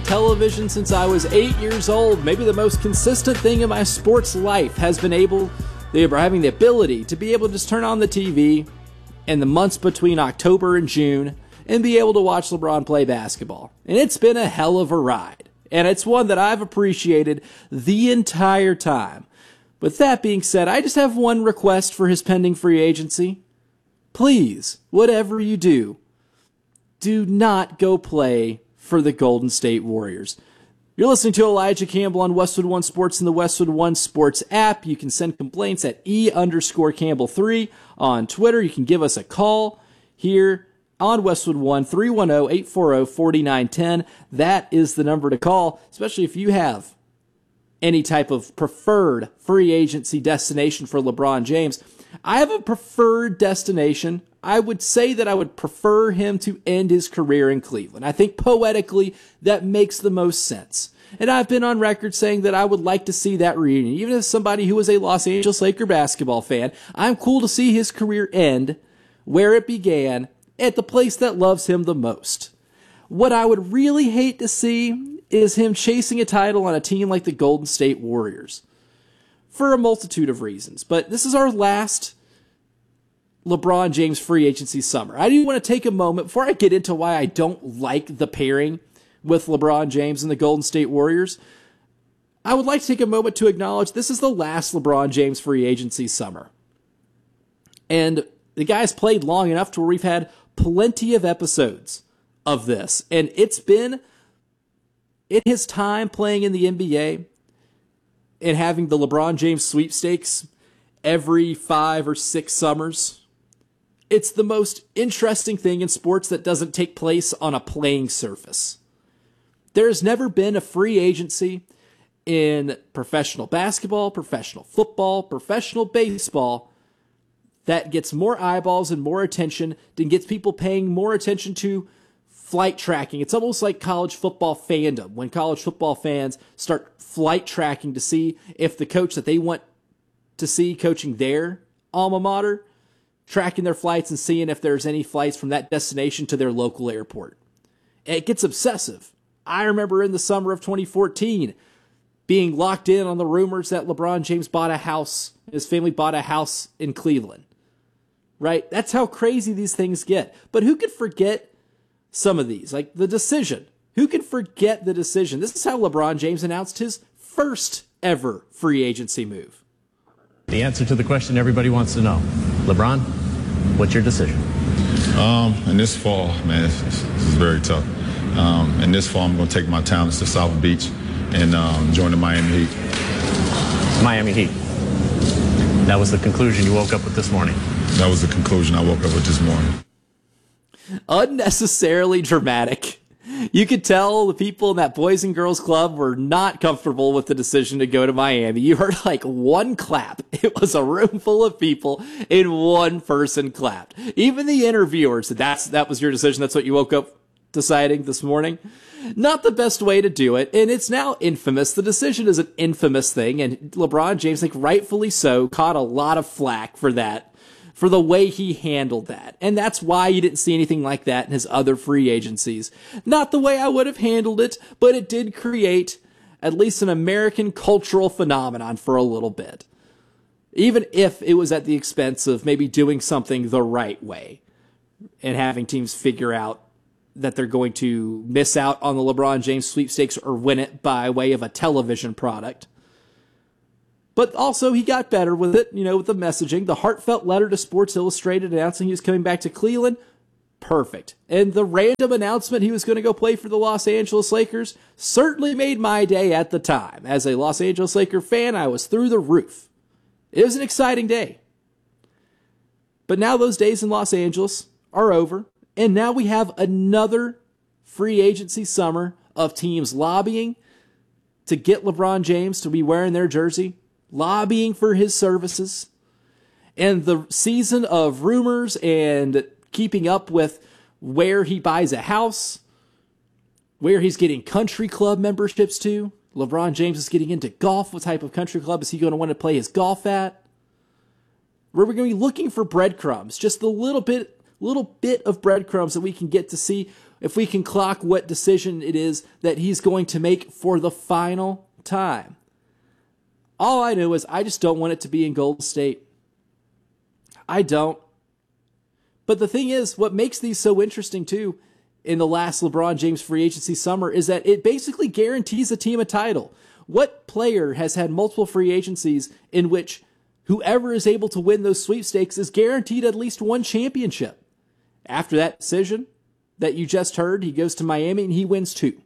television since I was 8 years old. Maybe the most consistent thing in my sports life has been having the ability to be able to just turn on the TV in the months between October and June and be able to watch LeBron play basketball. And it's been a hell of a ride. And it's one that I've appreciated the entire time. With that being said, I just have one request for his pending free agency. Please, whatever you do not go play for the Golden State Warriors. You're listening to Elijah Campbell on Westwood One Sports and the Westwood One Sports app. You can send complaints at E_Campbell3 on Twitter. You can give us a call here on Westwood One, 310-840-4910. That is the number to call, especially if you have any type of preferred free agency destination for LeBron James. I have a preferred destination. I would say that I would prefer him to end his career in Cleveland. I think poetically that makes the most sense. And I've been on record saying that I would like to see that reunion. Even as somebody who was a Los Angeles Laker basketball fan, I'm cool to see his career end where it began, at the place that loves him the most. What I would really hate to see is him chasing a title on a team like the Golden State Warriors. For a multitude of reasons. But this is our last LeBron James free agency summer. I do want to take a moment before I get into why I don't like the pairing with LeBron James and the Golden State Warriors. I would like to take a moment to acknowledge this is the last LeBron James free agency summer. And the guy's played long enough to where we've had plenty of episodes of this. And it's been, in his time playing in the NBA and having the LeBron James sweepstakes every 5 or 6 summers, it's the most interesting thing in sports that doesn't take place on a playing surface. There's never been a free agency in professional basketball, professional football, professional baseball that gets more eyeballs and more attention, and gets people paying more attention to flight tracking. It's almost like college football fandom, when college football fans start flight tracking to see if the coach that they want to see coaching their alma mater, tracking their flights and seeing if there's any flights from that destination to their local airport. And it gets obsessive. I remember in the summer of 2014 being locked in on the rumors that LeBron James bought a house, his family bought a house in Cleveland. Right? That's how crazy these things get. But who could forget some of these? Like the decision. Who can forget the decision? This is how LeBron James announced his first ever free agency move. The answer to the question everybody wants to know. LeBron, what's your decision? In this fall, man, this is very tough. In this fall, I'm going to take my talents to South Beach and join the Miami Heat. Miami Heat. That was the conclusion you woke up with this morning. That was the conclusion I woke up with this morning. Unnecessarily dramatic. You could tell the people in that Boys and Girls Club were not comfortable with the decision to go to Miami. You heard like one clap. It was a room full of people and one person clapped. Even the interviewers said that was your decision. That's what you woke up deciding this morning. Not the best way to do it. And it's now infamous. The decision is an infamous thing. And LeBron James, I think rightfully so, caught a lot of flack for that, for the way he handled that. And that's why you didn't see anything like that in his other free agencies. Not the way I would have handled it, but it did create at least an American cultural phenomenon for a little bit. Even if it was at the expense of maybe doing something the right way and having teams figure out that they're going to miss out on the LeBron James sweepstakes or win it by way of a television product. But also, he got better with it, with the messaging. The heartfelt letter to Sports Illustrated announcing he was coming back to Cleveland, perfect. And the random announcement he was going to go play for the Los Angeles Lakers certainly made my day at the time. As a Los Angeles Laker fan, I was through the roof. It was an exciting day. But now those days in Los Angeles are over, and now we have another free agency summer of teams lobbying to get LeBron James to be wearing their jersey, lobbying for his services, and the season of rumors and keeping up with where he buys a house, where he's getting country club memberships to. LeBron James is getting into golf. What type of country club is he going to want to play his golf at? Where we're going to be looking for breadcrumbs, just a little bit of breadcrumbs that we can get to see if we can clock what decision it is that he's going to make for the final time. All I know is I just don't want it to be in Golden State. I don't. But the thing is, what makes these so interesting too in the last LeBron James free agency summer is that it basically guarantees a team a title. What player has had multiple free agencies in which whoever is able to win those sweepstakes is guaranteed at least one championship? After that decision that you just heard, he goes to Miami and he wins 2.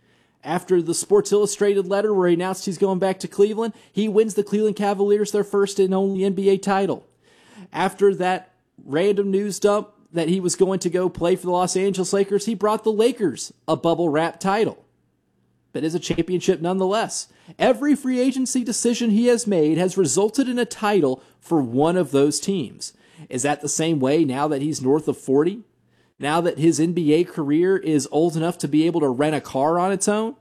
After the Sports Illustrated letter where he announced he's going back to Cleveland, he wins the Cleveland Cavaliers their first and only NBA title. After that random news dump that he was going to go play for the Los Angeles Lakers, he brought the Lakers a bubble wrap title. But is a championship nonetheless. Every free agency decision he has made has resulted in a title for one of those teams. Is that the same way now that he's north of 40? Now that his NBA career is old enough to be able to rent a car on its own?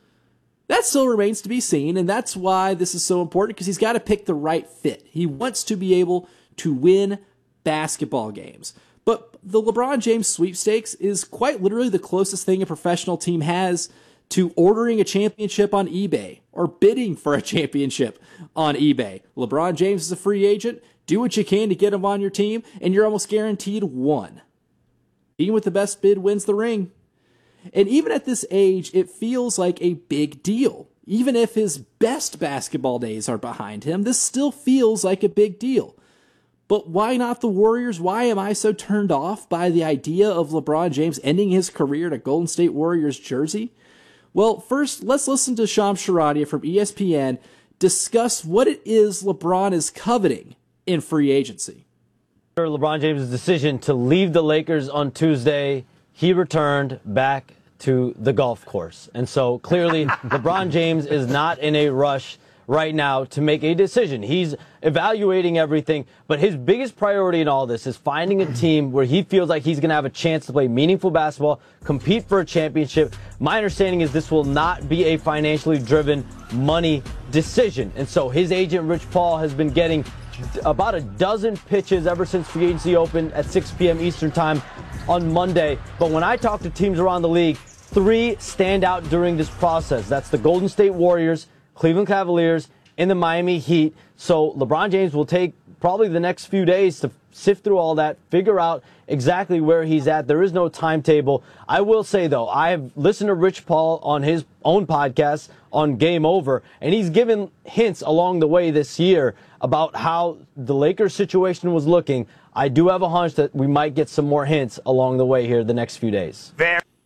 That still remains to be seen, and that's why this is so important, because he's got to pick the right fit. He wants to be able to win basketball games. But the LeBron James sweepstakes is quite literally the closest thing a professional team has to ordering a championship on eBay or bidding for a championship on eBay. LeBron James is a free agent. Do what you can to get him on your team, and you're almost guaranteed one. Team with the best bid wins the ring. And even at this age, it feels like a big deal. Even if his best basketball days are behind him, this still feels like a big deal. But why not the Warriors? Why am I so turned off by the idea of LeBron James ending his career in a Golden State Warriors jersey? Well, first, let's listen to Shams Charania from ESPN discuss what it is LeBron is coveting in free agency. LeBron James' decision to leave the Lakers on Tuesday, he returned back to the golf course. And so clearly LeBron James is not in a rush right now to make a decision. He's evaluating everything, but his biggest priority in all this is finding a team where he feels like he's going to have a chance to play meaningful basketball, compete for a championship. My understanding is this will not be a financially driven money decision. And so his agent, Rich Paul, has been getting about a dozen pitches ever since free agency opened at 6 p.m. Eastern time on Monday. But when I talk to teams around the league, 3 stand out during this process. That's the Golden State Warriors, Cleveland Cavaliers, and the Miami Heat. So LeBron James will take probably the next few days to sift through all that, figure out exactly where he's at. There is no timetable. I will say, though, I have listened to Rich Paul on his own podcast on Game Over, and he's given hints along the way this year about how the Lakers situation was looking. I do have a hunch that we might get some more hints along the way here the next few days.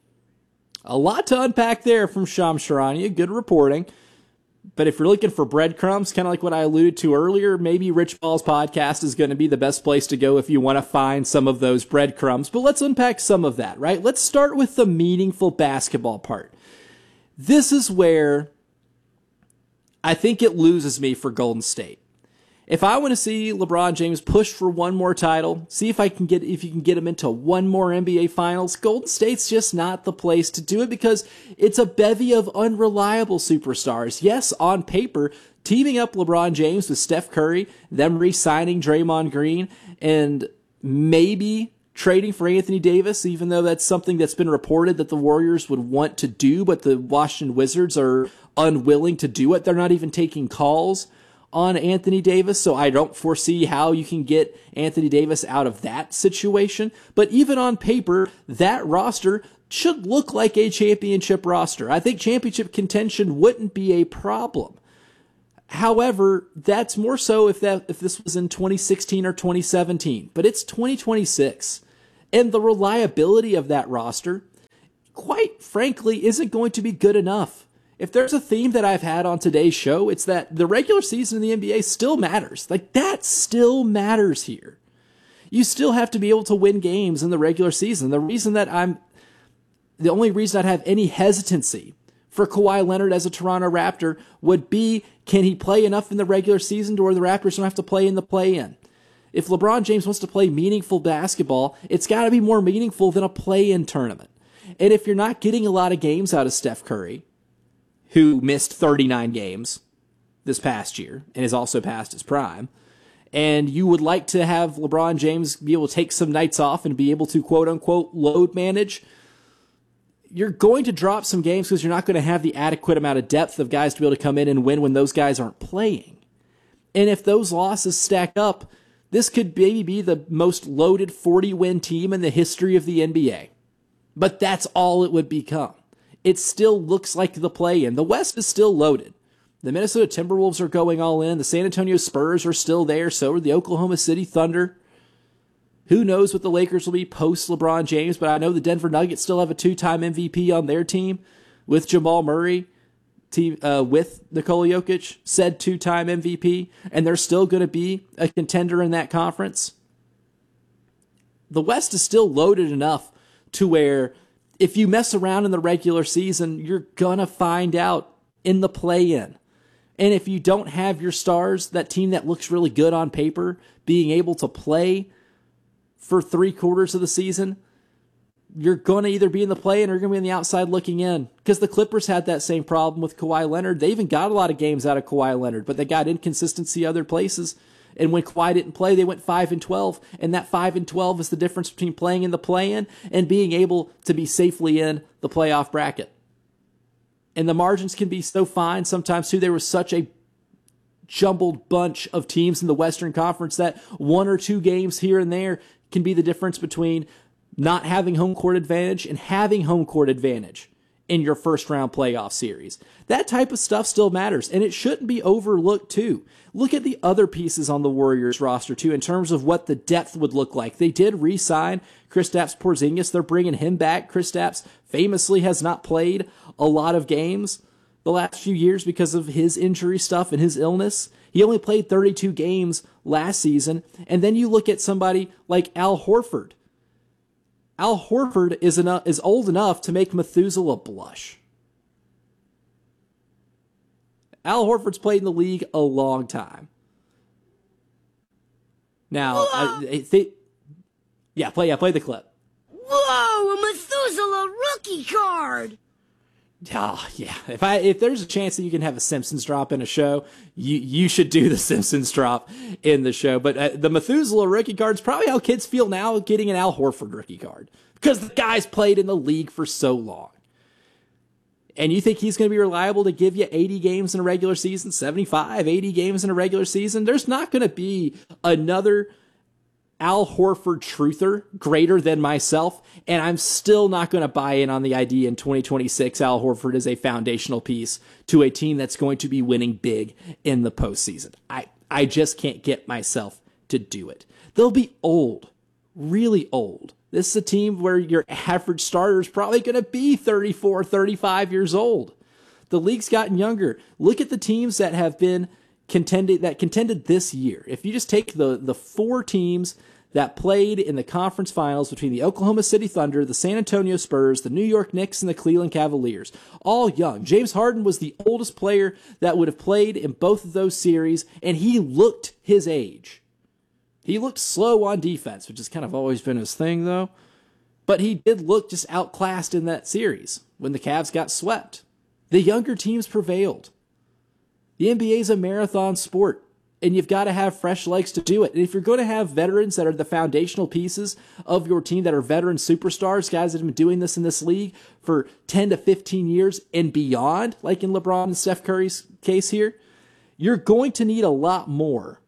A lot to unpack there from Shams Charania. Good reporting. But if you're looking for breadcrumbs, kind of like what I alluded to earlier, maybe Rich Paul's podcast is going to be the best place to go if you want to find some of those breadcrumbs. But let's unpack some of that, right? Let's start with the meaningful basketball part. This is where I think it loses me for Golden State. If I want to see LeBron James push for one more title, see if you can get him into one more NBA Finals, Golden State's just not the place to do it because it's a bevy of unreliable superstars. Yes, on paper, teaming up LeBron James with Steph Curry, them re-signing Draymond Green, and maybe trading for Anthony Davis, even though that's something that's been reported that the Warriors would want to do, but the Washington Wizards are unwilling to do it. They're not even taking calls on Anthony Davis, so I don't foresee how you can get Anthony Davis out of that situation. But even on paper, that roster should look like a championship roster. I think championship contention wouldn't be a problem. However, that's more so if this was in 2016 or 2017. But it's 2026, and the reliability of that roster, quite frankly, isn't going to be good enough. If there's a theme that I've had on today's show, it's that the regular season in the NBA still matters. Like, that still matters here. You still have to be able to win games in the regular season. The only reason I'd have any hesitancy for Kawhi Leonard as a Toronto Raptor would be, can he play enough in the regular season to where the Raptors don't have to play in the play-in? If LeBron James wants to play meaningful basketball, it's got to be more meaningful than a play-in tournament. And if you're not getting a lot of games out of Steph Curry, who missed 39 games this past year and is also past his prime, and you would like to have LeBron James be able to take some nights off and be able to quote-unquote load manage, you're going to drop some games because you're not going to have the adequate amount of depth of guys to be able to come in and win when those guys aren't playing. And if those losses stack up, this could maybe be the most loaded 40-win team in the history of the NBA. But that's all it would become. It still looks like the play-in. The West is still loaded. The Minnesota Timberwolves are going all in. The San Antonio Spurs are still there. So are the Oklahoma City Thunder. Who knows what the Lakers will be post LeBron James, but I know the Denver Nuggets still have a 2-time MVP on their team with Jamal Murray, with Nikola Jokic, said 2-time MVP, and they're still going to be a contender in that conference. The West is still loaded enough to where if you mess around in the regular season, you're going to find out in the play-in. And if you don't have your stars, that team that looks really good on paper, being able to play for 3/4 of the season, you're going to either be in the play-in or you're going to be on the outside looking in. Because the Clippers had that same problem with Kawhi Leonard. They even got a lot of games out of Kawhi Leonard, but they got inconsistency other places. And when Kawhi didn't play, they went 5-12. And that 5-12 is the difference between playing in the play-in and being able to be safely in the playoff bracket. And the margins can be so fine sometimes, too. There was such a jumbled bunch of teams in the Western Conference that 1 or 2 games here and there can be the difference between not having home court advantage and having home court advantage in your first round playoff series. That type of stuff still matters, and it shouldn't be overlooked too. Look at the other pieces on the Warriors roster too in terms of what the depth would look like. They did re-sign Kristaps Porzingis. They're bringing him back. Kristaps famously has not played a lot of games the last few years because of his injury stuff and his illness. He only played 32 games last season. And then you look at somebody like Al Horford. Al Horford is old enough to make Methuselah blush. Al Horford's played in the league a long time. Now, play the clip. Whoa, a Methuselah rookie card! Oh, yeah. If there's a chance that you can have a Simpsons drop in a show, you should do the Simpsons drop in the show. But the Methuselah rookie card is probably how kids feel now getting an Al Horford rookie card. Because the guy's played in the league for so long. And you think he's going to be reliable to give you 80 games in a regular season, 75, 80 games in a regular season? There's not going to be another Al Horford truther greater than myself, and I'm still not going to buy in on the idea in 2026 Al Horford is a foundational piece to a team that's going to be winning big in the postseason. I just can't get myself to do it. They'll be old, really old. This is a team where your average starter is probably going to be 34, 35 years old. The league's gotten younger. Look at the teams that have been contended this year. If you just take the 4 teams that played in the conference finals between the Oklahoma City Thunder, the San Antonio Spurs, the New York Knicks, and the Cleveland Cavaliers, all young. James Harden was the oldest player that would have played in both of those series, and he looked his age. He looked slow on defense, which has kind of always been his thing, though. But he did look just outclassed in that series when the Cavs got swept. The younger teams prevailed. The NBA is a marathon sport, and you've got to have fresh legs to do it. And if you're going to have veterans that are the foundational pieces of your team that are veteran superstars, guys that have been doing this in this league for 10 to 15 years and beyond, like in LeBron and Steph Curry's case here, you're going to need a lot more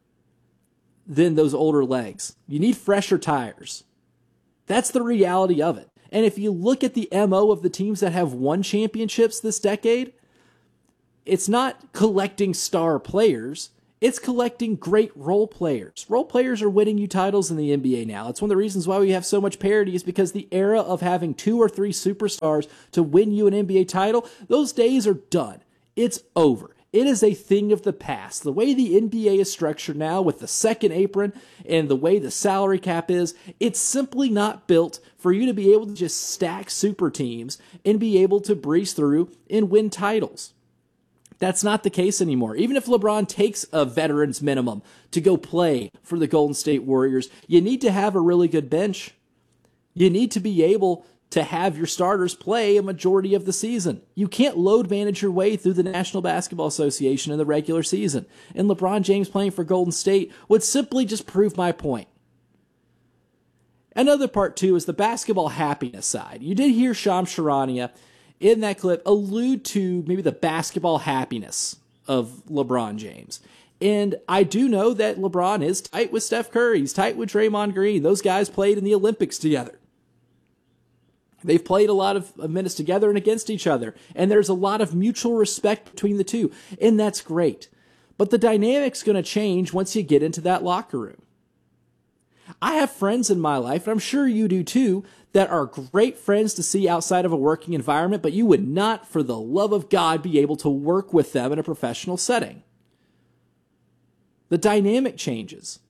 than those older legs. You need fresher tires. That's the reality of it. And if you look at the MO of the teams that have won championships this decade, it's not collecting star players. It's collecting great role players. Role players are winning you titles in the NBA now. It's one of the reasons why we have so much parity is because the era of having 2 or 3 superstars to win you an NBA title, those days are done. It's over. It is a thing of the past. The way the NBA is structured now with the second apron and the way the salary cap is, it's simply not built for you to be able to just stack super teams and be able to breeze through and win titles. That's not the case anymore. Even if LeBron takes a veteran's minimum to go play for the Golden State Warriors, you need to have a really good bench. You need to be able to have your starters play a majority of the season. You can't load manage your way through the National Basketball Association in the regular season. And LeBron James playing for Golden State would simply just prove my point. Another part, too, is the basketball happiness side. You did hear Shams Charania in that clip allude to maybe the basketball happiness of LeBron James. And I do know that LeBron is tight with Steph Curry. He's tight with Draymond Green. Those guys played in the Olympics together. They've played a lot of minutes together and against each other. And there's a lot of mutual respect between the two. And that's great. But the dynamic's going to change once you get into that locker room. I have friends in my life, and I'm sure you do too, that are great friends to see outside of a working environment, but you would not, for the love of God, be able to work with them in a professional setting. The dynamic changes.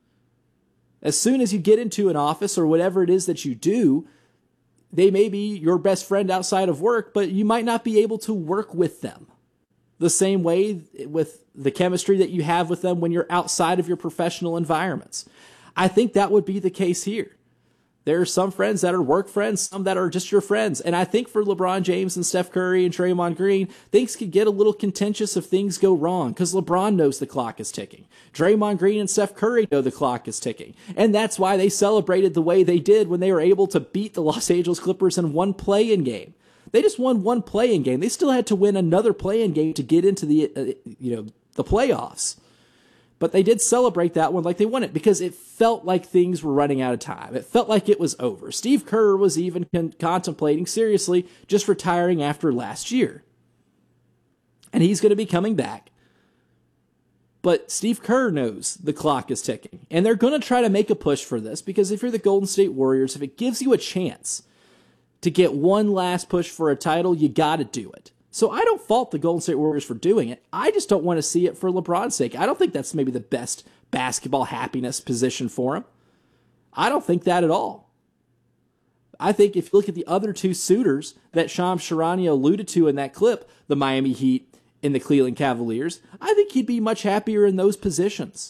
As soon as you get into an office or whatever it is that you do, they may be your best friend outside of work, but you might not be able to work with them the same way with the chemistry that you have with them when you're outside of your professional environments. I think that would be the case here. There are some friends that are work friends, some that are just your friends. And I think for LeBron James and Steph Curry and Draymond Green, things could get a little contentious if things go wrong because LeBron knows the clock is ticking. Draymond Green and Steph Curry know the clock is ticking. And that's why they celebrated the way they did when they were able to beat the Los Angeles Clippers in one play-in game. They just won one play-in game. They still had to win another play-in game to get into the playoffs. But they did celebrate that one like they won it because it felt like things were running out of time. It felt like it was over. Steve Kerr was even contemplating seriously just retiring after last year. And he's going to be coming back. But Steve Kerr knows the clock is ticking. And they're going to try to make a push for this because if you're the Golden State Warriors, if it gives you a chance to get one last push for a title, you got to do it. So I don't fault the Golden State Warriors for doing it. I just don't want to see it for LeBron's sake. I don't think that's maybe the best basketball happiness position for him. I don't think that at all. I think if you look at the other two suitors that Shams Charania alluded to in that clip, the Miami Heat and the Cleveland Cavaliers, I think he'd be much happier in those positions.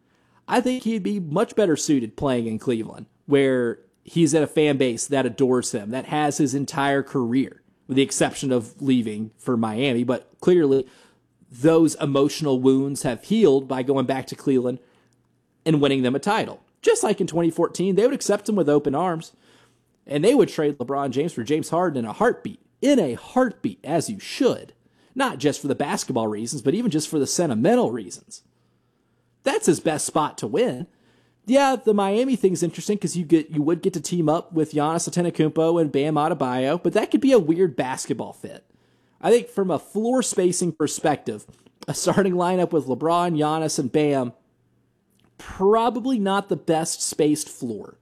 I think he'd be much better suited playing in Cleveland, where he's in a fan base that adores him, that has his entire career, with the exception of leaving for Miami. But clearly, those emotional wounds have healed by going back to Cleveland and winning them a title. Just like in 2014, they would accept him with open arms, and they would trade LeBron James for James Harden in a heartbeat. In a heartbeat, as you should. Not just for the basketball reasons, but even just for the sentimental reasons. That's his best spot to win. Yeah, the Miami thing's interesting because you would get to team up with Giannis Antetokounmpo and Bam Adebayo, but that could be a weird basketball fit. I think from a floor spacing perspective, a starting lineup with LeBron, Giannis, and Bam, probably not the best spaced floor.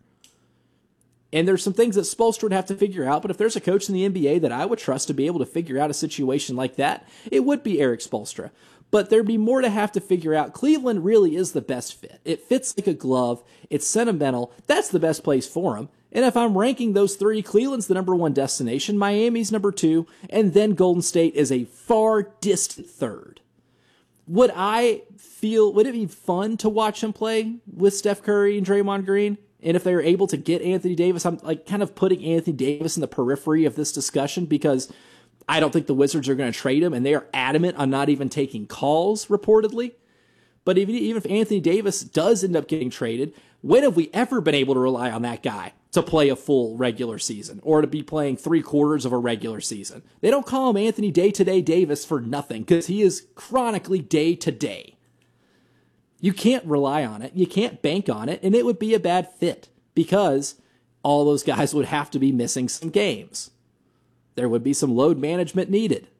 And there's some things that Spoelstra would have to figure out, but if there's a coach in the NBA that I would trust to be able to figure out a situation like that, it would be Eric Spoelstra. But there'd be more to have to figure out. Cleveland really is the best fit. It fits like a glove. It's sentimental. That's the best place for him. And if I'm ranking those three, Cleveland's the number one destination, Miami's number two, and then Golden State is a far distant third. Would it be fun to watch him play with Steph Curry and Draymond Green? And if they were able to get Anthony Davis, I'm like kind of putting Anthony Davis in the periphery of this discussion because I don't think the Wizards are going to trade him, and they are adamant on not even taking calls, reportedly. But even if Anthony Davis does end up getting traded, when have we ever been able to rely on that guy to play a full regular season or to be playing 3/4 of a regular season? They don't call him Anthony Day-to-Day Davis for nothing because he is chronically day-to-day. You can't rely on it. You can't bank on it, and it would be a bad fit because all those guys would have to be missing some games. There would be some load management needed.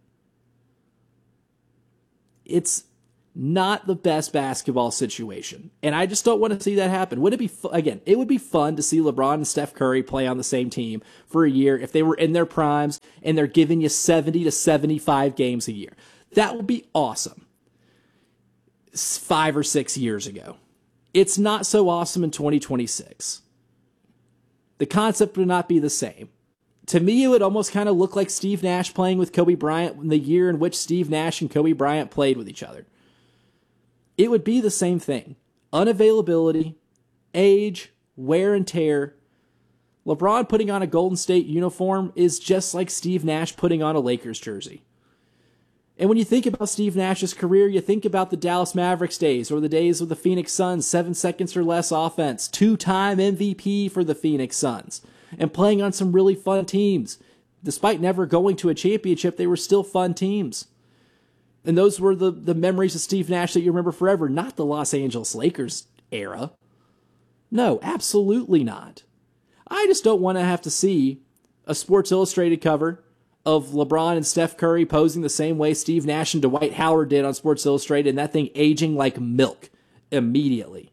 It's not the best basketball situation, and I just don't want to see that happen. Would it be again? It would be fun to see LeBron and Steph Curry play on the same team for a year if they were in their primes and they're giving you 70 to 75 games a year. That would be awesome. 5 or 6 years ago. It's not so awesome in 2026. The concept would not be the same. To me, it would almost kind of look like Steve Nash playing with Kobe Bryant in the year in which Steve Nash and Kobe Bryant played with each other. It would be the same thing. Unavailability, age, wear and tear. LeBron putting on a Golden State uniform is just like Steve Nash putting on a Lakers jersey. And when you think about Steve Nash's career, you think about the Dallas Mavericks days or the days of the Phoenix Suns, 7 seconds or less offense, 2-time MVP for the Phoenix Suns, and playing on some really fun teams. Despite never going to a championship, they were still fun teams. And those were the memories of Steve Nash that you remember forever, not the Los Angeles Lakers era. No, absolutely not. I just don't want to have to see a Sports Illustrated cover of LeBron and Steph Curry posing the same way Steve Nash and Dwight Howard did on Sports Illustrated, and that thing aging like milk immediately.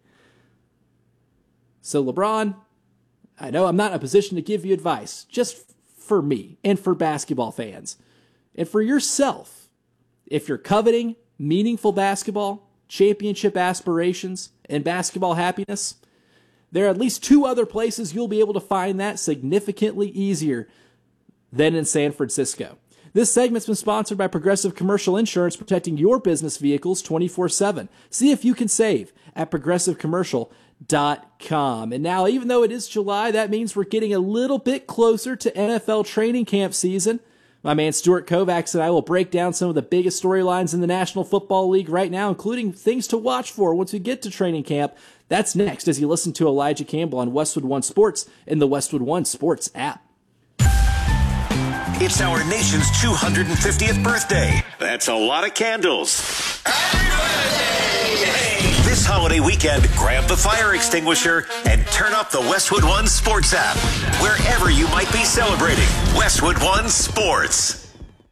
So LeBron, I know I'm not in a position to give you advice, just for me and for basketball fans and for yourself. If you're coveting meaningful basketball, championship aspirations, and basketball happiness, there are at least 2 other places you'll be able to find that significantly easier than in San Francisco. This segment's been sponsored by Progressive Commercial Insurance, protecting your business vehicles 24/7. See if you can save at progressivecommercial.com. And now, even though it is July, that means we're getting a little bit closer to NFL training camp season. My man Stuart Kovacs and I will break down some of the biggest storylines in the National Football League right now, including things to watch for once we get to training camp. That's next as you listen to Elijah Campbell on Westwood One Sports in the Westwood One Sports app. It's our nation's 250th birthday. That's a lot of candles. This holiday weekend, grab the fire extinguisher and turn up the Westwood One Sports app. Wherever you might be celebrating, Westwood One Sports.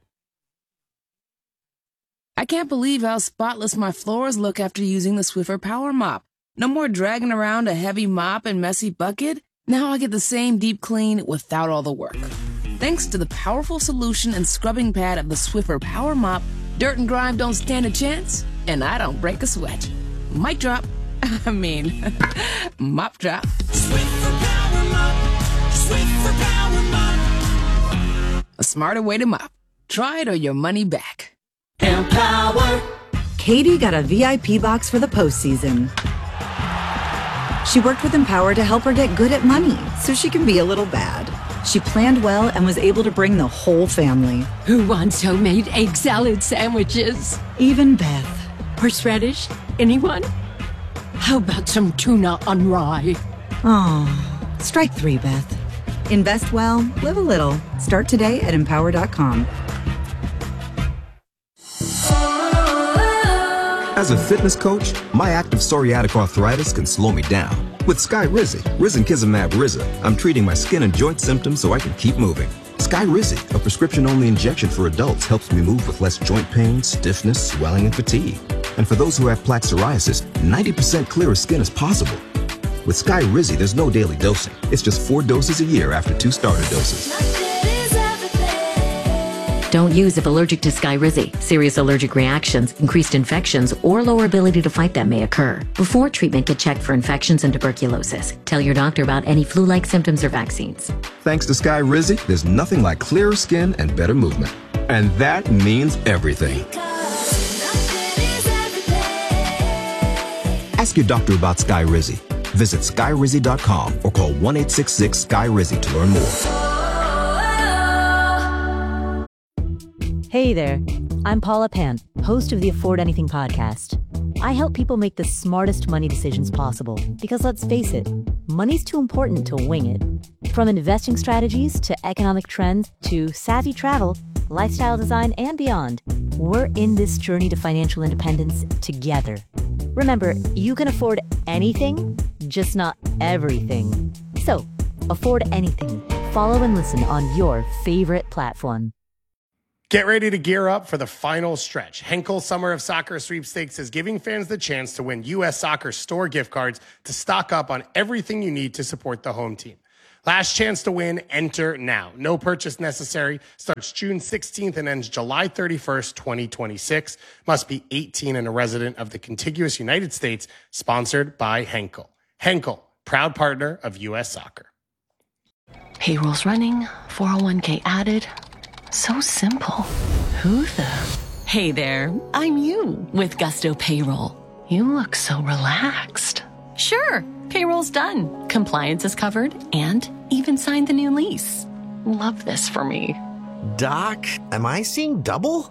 I can't believe how spotless my floors look after using the Swiffer Power Mop. No more dragging around a heavy mop and messy bucket. Now I get the same deep clean without all the work. Thanks to the powerful solution and scrubbing pad of the Swiffer Power Mop, dirt and grime don't stand a chance, and I don't break a sweat. Mic drop. Mop drop. Swiffer Power Mop. Swiffer Power Mop. A smarter way to mop. Try it or your money back. Empower. Katie got a VIP box for the postseason. She worked with Empower to help her get good at money so she can be a little bad. She planned well and was able to bring the whole family. Who wants homemade egg salad sandwiches? Even Beth. Horseradish? Anyone? How about some tuna on rye? Oh, strike 3, Beth. Invest well, live a little. Start today at Empower.com. As a fitness coach, my active psoriatic arthritis can slow me down. With Skyrizi, Risankizumab Riza, I'm treating my skin and joint symptoms so I can keep moving. Skyrizi, a prescription-only injection for adults, helps me move with less joint pain, stiffness, swelling, and fatigue. And for those who have plaque psoriasis, 90% clearer skin is possible. With Skyrizi, there's no daily dosing. It's just 4 doses a year after 2 starter doses. Don't use if allergic to Skyrizi. Serious allergic reactions, increased infections, or lower ability to fight them may occur. Before treatment, get checked for infections and tuberculosis. Tell your doctor about any flu-like symptoms or vaccines. Thanks to Skyrizi, there's nothing like clearer skin and better movement. And that means everything. Ask your doctor about Skyrizi. Visit Skyrizi.com or call 1-866-SKY-RIZI to learn more. Hey there, I'm Paula Pan, host of the Afford Anything podcast. I help people make the smartest money decisions possible because let's face it, money's too important to wing it. From investing strategies to economic trends to savvy travel, lifestyle design, and beyond, we're in this journey to financial independence together. Remember, you can afford anything, just not everything. So, afford anything. Follow and listen on your favorite platform. Get ready to gear up for the final stretch. Henkel Summer of Soccer Sweepstakes is giving fans the chance to win U.S. Soccer store gift cards to stock up on everything you need to support the home team. Last chance to win, enter now. No purchase necessary. Starts June 16th and ends July 31st, 2026. Must be 18 and a resident of the contiguous United States. Sponsored by Henkel. Henkel, proud partner of U.S. Soccer. Payroll's running, 401k added. So simple. Who the? Hey there, I'm you with Gusto Payroll. You look so relaxed. Sure, payroll's done. Compliance is covered and even signed the new lease. Love this for me. Doc, am I seeing double?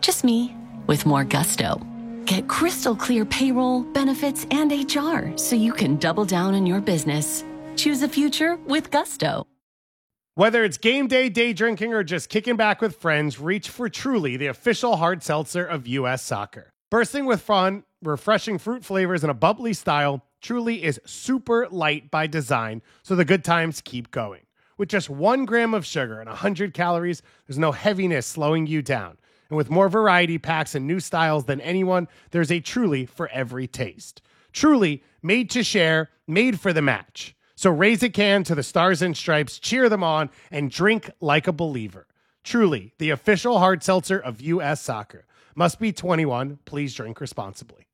Just me, with more gusto. Get crystal clear payroll, benefits, and HR so you can double down on your business. Choose a future with gusto. Whether it's game day, day drinking, or just kicking back with friends, reach for Truly, the official hard seltzer of U.S. Soccer. Bursting with fun, refreshing fruit flavors, and a bubbly style, Truly is super light by design, so the good times keep going. With just 1 gram of sugar and 100 calories, there's no heaviness slowing you down. And with more variety packs and new styles than anyone, there's a Truly for every taste. Truly, made to share, made for the match. So raise a can to the Stars and Stripes, cheer them on, and drink like a believer. Truly, the official hard seltzer of U.S. Soccer. Must be 21. Please drink responsibly.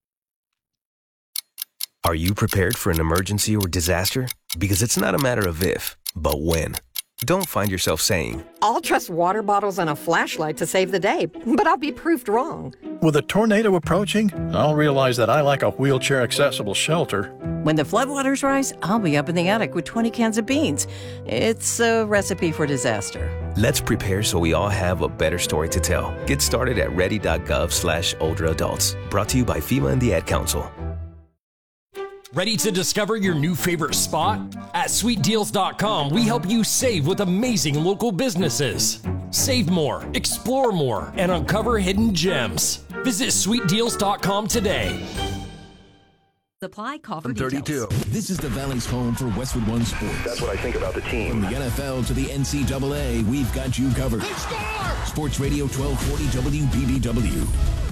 Are you prepared for an emergency or disaster? Because it's not a matter of if, but when. Don't find yourself saying, I'll trust water bottles and a flashlight to save the day, but I'll be proved wrong. With a tornado approaching, I'll realize that I lack a wheelchair-accessible shelter. When the floodwaters rise, I'll be up in the attic with 20 cans of beans. It's a recipe for disaster. let's prepare so we all have a better story to tell. Get started at ready.gov/older adults. Brought to you by FEMA and the Ad Council. Ready to discover your new favorite spot? At sweetdeals.com, we help you save with amazing local businesses. Save more, explore more, and uncover hidden gems. Visit sweetdeals.com today. Supply call for I'm 32. details. This is the Valley's home for Westwood One Sports. That's what I think about the team. From the NFL to the NCAA, we've got you covered. Sports Radio 1240 WBBW.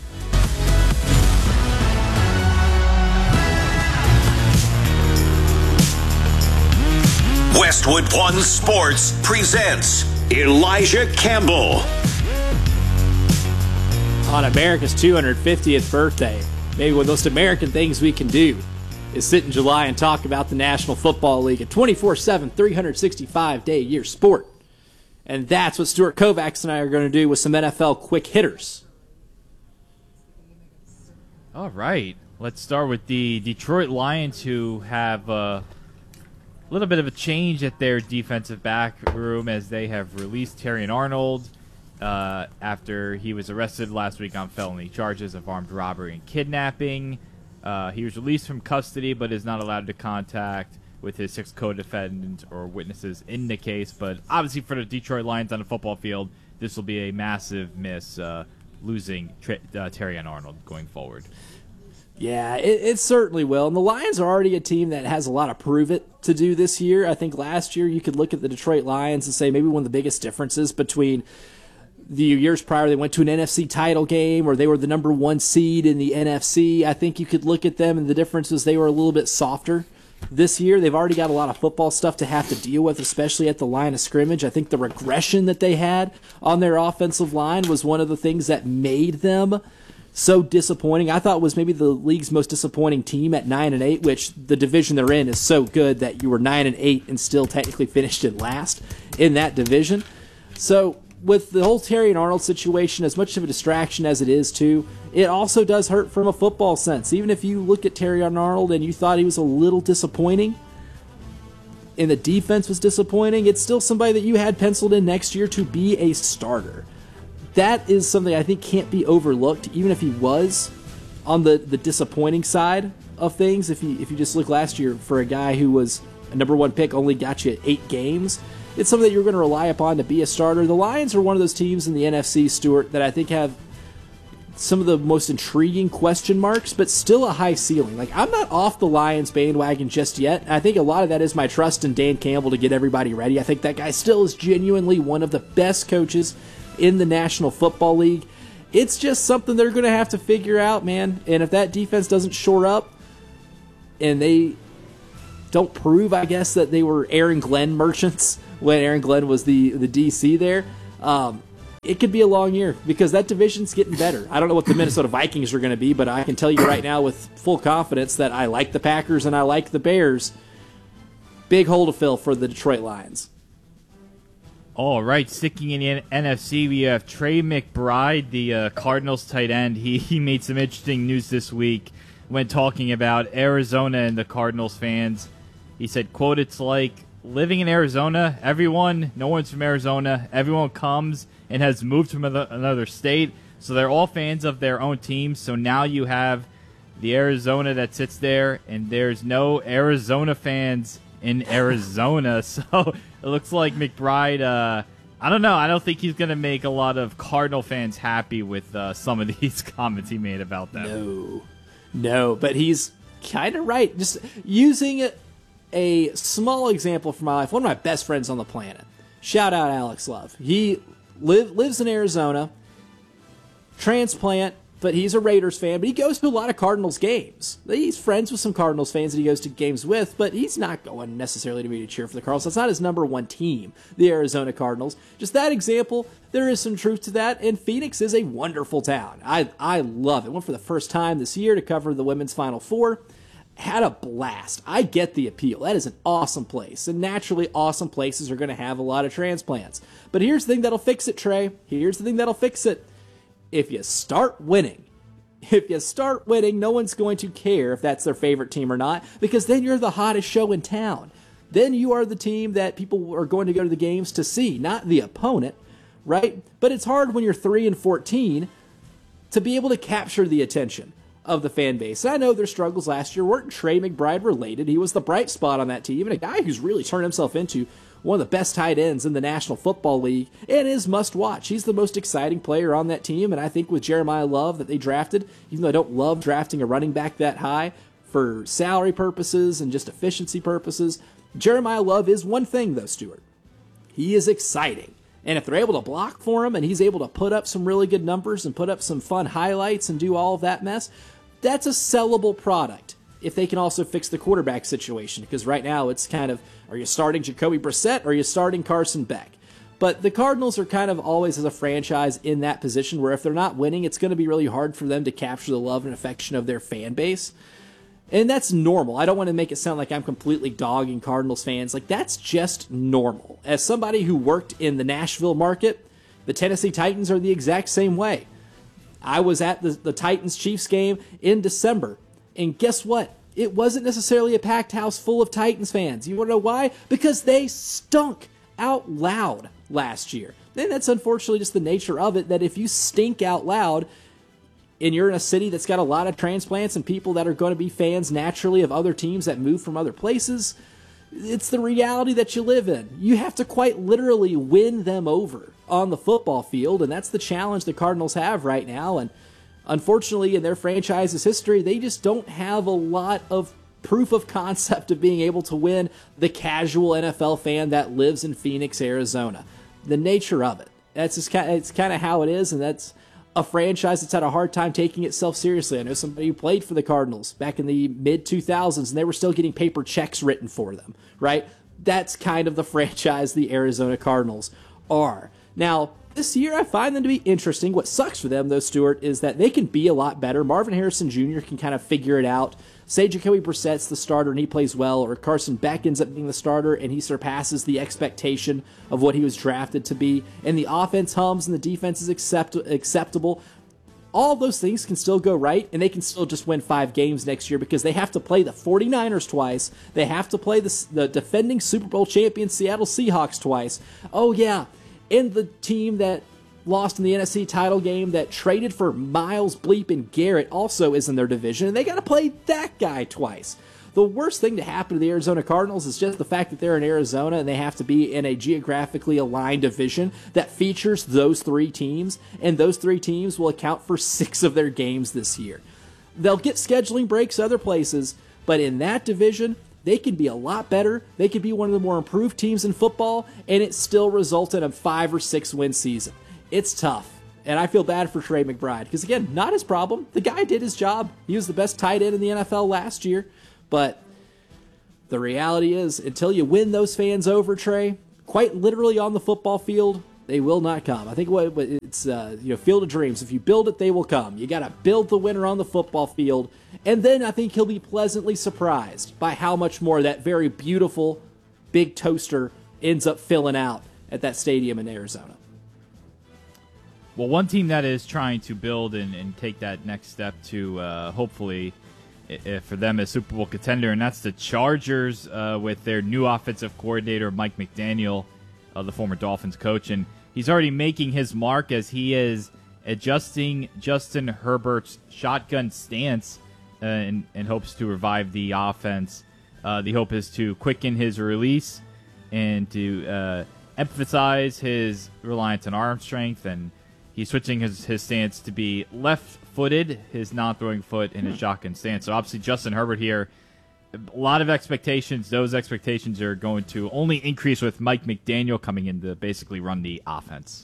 Westwood One Sports presents Elijah Campbell. On America's 250th birthday, maybe one of the most American things we can do is sit in July and talk about the National Football League, a 24/7, 365-day-a-year sport. And that's what Stuart Kovacs and I are going to do with some NFL quick hitters. All right. Let's start with the Detroit Lions, who have a little bit of a change at their defensive back room as they have released Terrion Arnold after he was arrested last week on felony charges of armed robbery and kidnapping. He was released from custody but is not allowed to contact with his 6 co-defendants or witnesses in the case. But obviously for the Detroit Lions on the football field, this will be a massive miss, losing Terrion Arnold going forward. Yeah, it certainly will. And the Lions are already a team that has a lot of prove it to do this year. I think last year you could look at the Detroit Lions and say maybe one of the biggest differences between the years prior they went to an NFC title game or they were the number 1 seed in the NFC. I think you could look at them and the difference is they were a little bit softer this year. They've already got a lot of football stuff to have to deal with, especially at the line of scrimmage. I think the regression that they had on their offensive line was one of the things that made them so disappointing. I thought it was maybe the league's most disappointing team at 9-8, which the division they're in is so good that you were 9-8 and still technically finished in last in that division. So with the whole Terrion Arnold situation, as much of a distraction as it is too, it also does hurt from a football sense. Even if you look at Terrion Arnold and you thought he was a little disappointing and the defense was disappointing, it's still somebody that you had penciled in next year to be a starter. That is something I think can't be overlooked, even if he was on the disappointing side of things. If you just look last year for a guy who was a number 1 pick, only got you 8 games, it's something that you're going to rely upon to be a starter. The Lions are one of those teams in the NFC, Stuart, that I think have some of the most intriguing question marks, but still a high ceiling. Like, I'm not off the Lions bandwagon just yet. I think a lot of that is my trust in Dan Campbell to get everybody ready. I think that guy still is genuinely one of the best coaches in the National Football League. It's just something they're going to have to figure out, man. And if that defense doesn't shore up and they don't prove, I guess, that they were Aaron Glenn merchants when Aaron Glenn was the DC there, it could be a long year because that division's getting better. I don't know what the Minnesota Vikings are going to be, but I can tell you right now with full confidence that I like the Packers and I like the Bears. Big hole to fill for the Detroit Lions. All right, sticking in the NFC, we have Trey McBride, the Cardinals tight end. He made some interesting news this week when talking about Arizona and the Cardinals fans. He said, quote, "It's like living in Arizona. No one's from Arizona. Everyone comes and has moved from another state. So they're all fans of their own teams. So now you have the Arizona that sits there, and there's no Arizona fans in Arizona. So it looks like McBride, I don't know. I don't think he's going to make a lot of Cardinal fans happy with some of these comments he made about them. No, but he's kind of right. Just using a small example from my life, one of my best friends on the planet, shout out Alex Love. He lives in Arizona, transplant, but he's a Raiders fan, but he goes to a lot of Cardinals games. He's friends with some Cardinals fans that he goes to games with, but he's not going necessarily to be to cheer for the Cardinals. That's not his number one team, the Arizona Cardinals. Just that example, there is some truth to that, and Phoenix is a wonderful town. I love it. Went for the first time this year to cover the Women's Final Four. Had a blast. I get the appeal. That is an awesome place, and naturally awesome places are going to have a lot of transplants. But here's the thing that'll fix it, Trey. Here's the thing that'll fix it. If you start winning, no one's going to care if that's their favorite team or not, because then you're the hottest show in town. Then you are the team that people are going to go to the games to see, not the opponent, right? But it's hard when you're 3-14 to be able to capture the attention of the fan base. And I know their struggles last year weren't Trey McBride related. He was the bright spot on that team, and a guy who's really turned himself into one of the best tight ends in the National Football League, and is must-watch. He's the most exciting player on that team, and I think with Jeremiah Love that they drafted, even though I don't love drafting a running back that high for salary purposes and just efficiency purposes, Jeremiah Love is one thing, though, Stuart. He is exciting. And if they're able to block for him and he's able to put up some really good numbers and put up some fun highlights and do all of that mess, that's a sellable product. If they can also fix the quarterback situation, because right now it's kind of, are you starting Jacoby Brissett or are you starting Carson Beck? But the Cardinals are kind of always as a franchise in that position where if they're not winning, it's going to be really hard for them to capture the love and affection of their fan base. And that's normal. I don't want to make it sound like I'm completely dogging Cardinals fans. Like, that's just normal. As somebody who worked in the Nashville market, the Tennessee Titans are the exact same way. I was at the Titans-Chiefs game in December. And guess what? It wasn't necessarily a packed house full of Titans fans. You want to know why? Because they stunk out loud last year. And that's unfortunately just the nature of it, that if you stink out loud and you're in a city that's got a lot of transplants and people that are going to be fans naturally of other teams that move from other places, it's the reality that you live in. You have to quite literally win them over on the football field, and that's the challenge the Cardinals have right now. And unfortunately, in their franchise's history, they just don't have a lot of proof of concept of being able to win the casual NFL fan that lives in Phoenix, Arizona. The nature of it. That's just it's kind of how it is, and that's a franchise that's had a hard time taking itself seriously. I know somebody who played for the Cardinals back in the mid-2000s, and they were still getting paper checks written for them, right? That's kind of the franchise the Arizona Cardinals are. Now, this year, I find them to be interesting. What sucks for them, though, Stuart, is that they can be a lot better. Marvin Harrison Jr. can kind of figure it out. Say Jacoby Brissett's the starter and he plays well, or Carson Beck ends up being the starter and he surpasses the expectation of what he was drafted to be, and the offense hums and the defense is acceptable. All those things can still go right, and they can still just win 5 games next year because they have to play the 49ers twice. They have to play the defending Super Bowl champion Seattle Seahawks twice. Oh, yeah. And the team that lost in the NFC title game that traded for Miles Bleepin Garrett also is in their division, and they got to play that guy twice. The worst thing to happen to the Arizona Cardinals is just the fact that they're in Arizona and they have to be in a geographically aligned division that features those 3 teams, and those 3 teams will account for 6 of their games this year. They'll get scheduling breaks other places, but in that division, they can be a lot better. They could be one of the more improved teams in football, and it still result in a 5 or 6 win season. It's tough, and I feel bad for Trey McBride because, again, not his problem. The guy did his job. He was the best tight end in the NFL last year, but the reality is until you win those fans over, Trey, quite literally on the football field, they will not come. I think it's Field of Dreams. If you build it, they will come. You got to build the winner on the football field, and then I think he'll be pleasantly surprised by how much more that very beautiful big toaster ends up filling out at that stadium in Arizona. Well, one team that is trying to build and take that next step to hopefully, for them, a Super Bowl contender, and that's the Chargers with their new offensive coordinator, Mike McDaniel, the former Dolphins coach. And he's already making his mark as he is adjusting Justin Herbert's shotgun stance in hopes to revive the offense. The hope is to quicken his release and to emphasize his reliance on arm strength, and he's switching his stance to be left-footed, his non-throwing foot in his shotgun stance. So obviously Justin Herbert here, a lot of expectations. Those expectations are going to only increase with Mike McDaniel coming in to basically run the offense.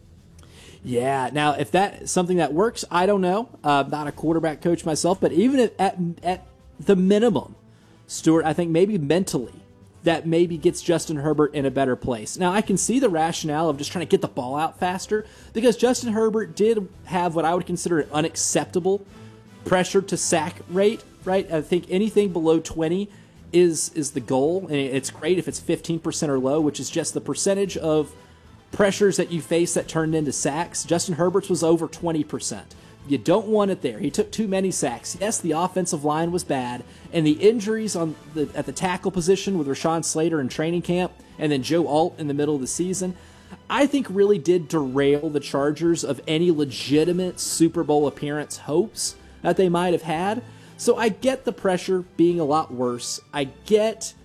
Yeah, now if that's something that works, I don't know. Not a quarterback coach myself, but even if at the minimum, Stuart, I think maybe mentally that maybe gets Justin Herbert in a better place. Now, I can see the rationale of just trying to get the ball out faster because Justin Herbert did have what I would consider an unacceptable pressure to sack rate, right? I think anything below 20 is the goal, and it's great if it's 15% or low, which is just the percentage of pressures that you face that turned into sacks. Justin Herbert's was over 20%. You don't want it there. He took too many sacks. Yes, the offensive line was bad, and the injuries at the tackle position with Rashawn Slater in training camp and then Joe Alt in the middle of the season, I think really did derail the Chargers of any legitimate Super Bowl appearance hopes that they might have had. So I get the pressure being a lot worse. I get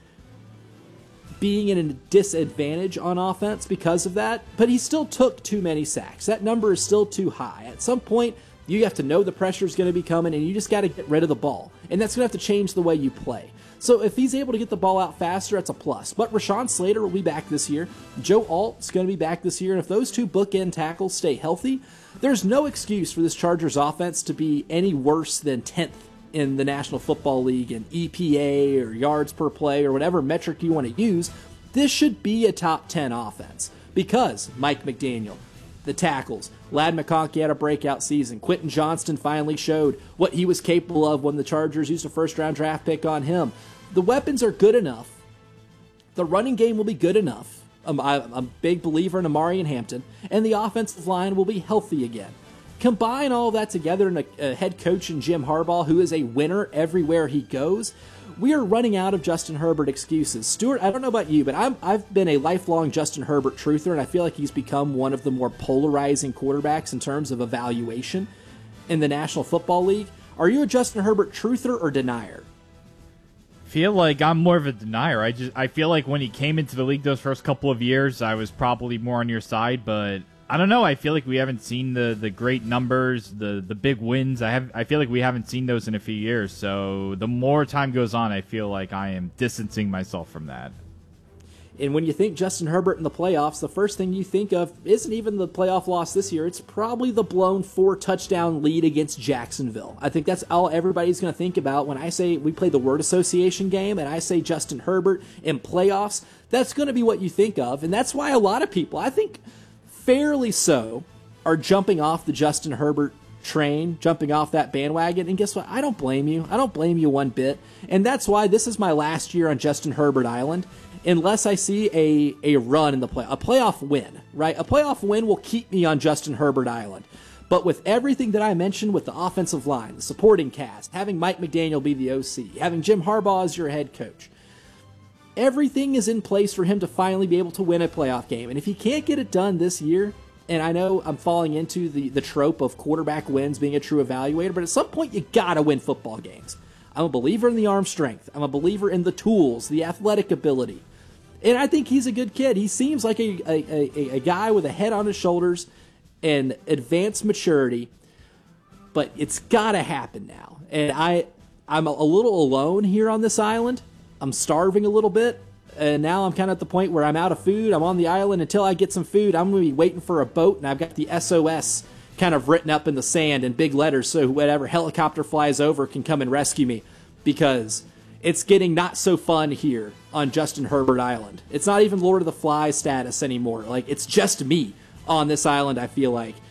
being in a disadvantage on offense because of that, but he still took too many sacks. That number is still too high. At some point, you have to know the pressure is going to be coming, and you just got to get rid of the ball. And that's going to have to change the way you play. So if he's able to get the ball out faster, that's a plus. But Rashawn Slater will be back this year. Joe Alt's going to be back this year. And if those two bookend tackles stay healthy, there's no excuse for this Chargers offense to be any worse than 10th in the National Football League in EPA or yards per play or whatever metric you want to use. This should be a top 10 offense because Mike McDaniel, the tackles, Ladd McConkey had a breakout season. Quentin Johnston finally showed what he was capable of when the Chargers used a first-round draft pick on him. The weapons are good enough. The running game will be good enough. I'm a big believer in Amari and Hampton, and the offensive line will be healthy again. Combine all of that together in a head coach in Jim Harbaugh, who is a winner everywhere he goes. We are running out of Justin Herbert excuses. Stuart, I don't know about you, but I've been a lifelong Justin Herbert truther, and I feel like he's become one of the more polarizing quarterbacks in terms of evaluation in the National Football League. Are you a Justin Herbert truther or denier? Feel like I'm more of a denier. I feel like when he came into the league those first couple of years, I was probably more on your side, but I don't know. I feel like we haven't seen the great numbers, the big wins. I feel like we haven't seen those in a few years. So the more time goes on, I feel like I am distancing myself from that. And when you think Justin Herbert in the playoffs, the first thing you think of isn't even the playoff loss this year. It's probably the blown 4-touchdown lead against Jacksonville. I think that's all everybody's going to think about when I say we play the word association game and I say Justin Herbert in playoffs. That's going to be what you think of. And that's why a lot of people, I think fairly so, are jumping off the Justin Herbert train, jumping off that bandwagon. And guess what? I don't blame you. I don't blame you one bit. And that's why this is my last year on Justin Herbert Island, unless I see a run in the a playoff win, right? A playoff win will keep me on Justin Herbert Island. But with everything that I mentioned with the offensive line, the supporting cast, having Mike McDaniel be the OC, having Jim Harbaugh as your head coach, everything is in place for him to finally be able to win a playoff game. And if he can't get it done this year, and I know I'm falling into the trope of quarterback wins being a true evaluator, but at some point you gotta win football games. I'm a believer in the arm strength. I'm a believer in the tools, the athletic ability. And I think he's a good kid. He seems like a guy with a head on his shoulders and advanced maturity, but it's got to happen now. And I'm a little alone here on this island. I'm starving a little bit, and now I'm kind of at the point where I'm out of food. I'm on the island. Until I get some food, I'm going to be waiting for a boat, and I've got the SOS kind of written up in the sand in big letters so whatever helicopter flies over can come and rescue me, because it's getting not so fun here on Justin Herbert Island. It's not even Lord of the Flies status anymore. Like, it's just me on this island, I feel like.